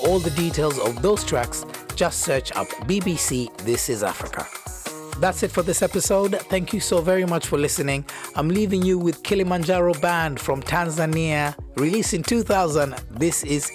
all the details of those tracks, just search up BBC This Is Africa. That's it for this episode. Thank you so very much for listening. I'm leaving you with Kilimanjaro Band from Tanzania, released in 2000. This is